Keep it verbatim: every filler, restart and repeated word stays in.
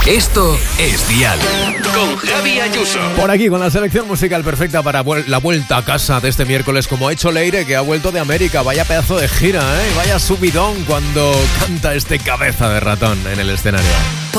Esto es Dial con Javi Ayuso. Por aquí con la selección musical perfecta para vuel- la vuelta a casa de este miércoles, como ha hecho Leire, que ha vuelto de América. Vaya pedazo de gira, ¿eh? Vaya subidón cuando canta este cabeza de ratón en el escenario.